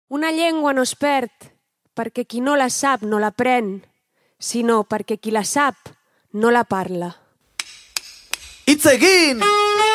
Una llengua no es perd perquè qui no la sap no l'aprèn, sinó perquè qui la sap no la parla. Hitz egin!